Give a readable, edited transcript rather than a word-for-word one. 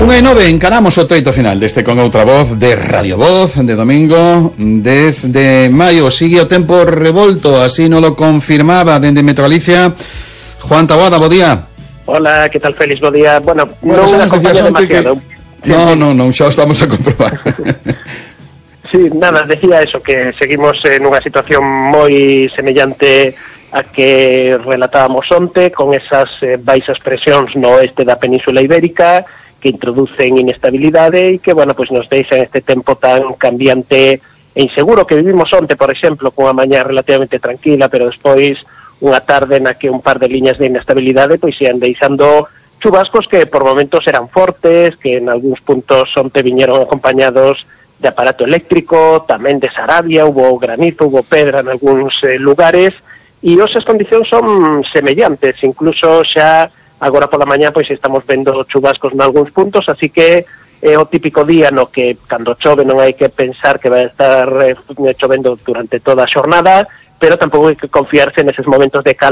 1:09, encaramos o treito final deste Con Outra Voz de Radio Voz de domingo 10 de maio. Sigue o tempo revolto, así non lo confirmaba dende Metro Galicia Juan Taboada, bo día. Hola, que tal, Félix, bo día. Bueno, non acompaña demasiado. Non, xa o estamos a comprobar. Sí, nada, decía eso, que seguimos en unha situación moi semellante a que relatábamos onte, con esas baixas presións no oeste da Península Ibérica, que introducen inestabilidade e que, bueno, pues nos deixan este tempo tan cambiante e inseguro que vivimos onte, por exemplo, cunha mañá relativamente tranquila, pero despois unha tarde na que un par de liñas de inestabilidade pois ian deixando chubascos que por momentos eran fortes, que en algúns puntos onte viñeron acompañados de aparato eléctrico, tamén de Sarabia, hubo granizo, hubo pedra en algúns lugares, e as condicións son semellantes, incluso xa agora pola mañá pois estamos vendo chubascos en algúns puntos, así que é o típico día no que cando chove non hai que pensar que vai estar chovendo durante toda a xornada, pero tampouco hai que confiarse neses momentos de calma